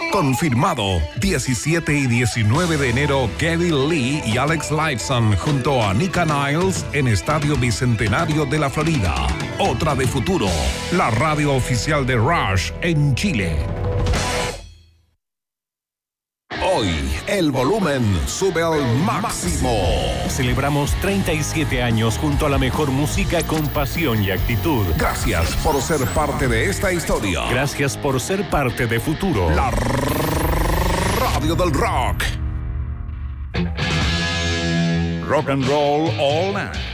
Confirmado, 17 y 19 de enero, Geddy Lee y Alex Lifeson junto a Nika Niles en Estadio Bicentenario de la Florida. Otra de Futuro, la radio oficial de Rush en Chile. Hoy, el volumen sube al máximo. Celebramos 37 años junto a la mejor música con pasión y actitud. Gracias por ser parte de esta historia. Gracias por ser parte de Futuro. La radio del rock. Rock and roll all night.